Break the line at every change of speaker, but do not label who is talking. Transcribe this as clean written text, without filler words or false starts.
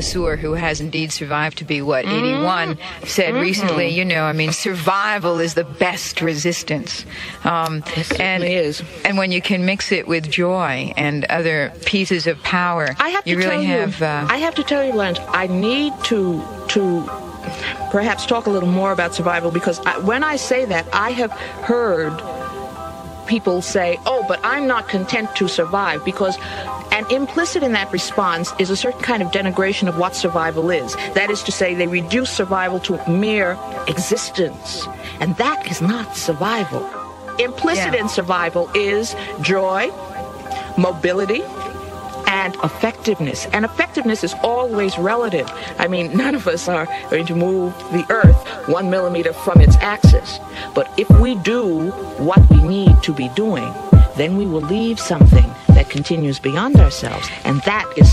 Lesueur, who has indeed survived to be, 81, said recently, survival is the best resistance.
It is.
And when you can mix it with joy and other pieces of power,
I have to tell you, Blanche, I need to perhaps talk a little more about survival, because when I say that, I have heard people say, oh, but I'm not content to survive, and implicit in that response is a certain kind of denigration of what survival is. That is to say, they reduce survival to mere existence, and that is not survival. Implicit in survival is joy, mobility, and effectiveness. And effectiveness is always relative. I mean, none of us are going to move the earth 1 millimeter from its axis. But if we do what we need to be doing, then we will leave something that continues beyond ourselves. And that is